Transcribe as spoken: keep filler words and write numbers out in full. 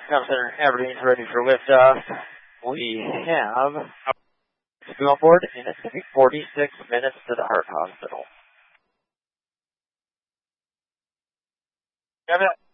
Comm Center, everything's ready for liftoff. We have two on board, and it's going to be forty-six minutes to the heart hospital. Got it.